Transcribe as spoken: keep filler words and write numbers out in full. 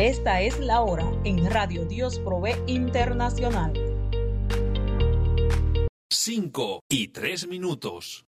Esta es la hora en Radio Dios Provee Internacional. Cinco y tres minutos.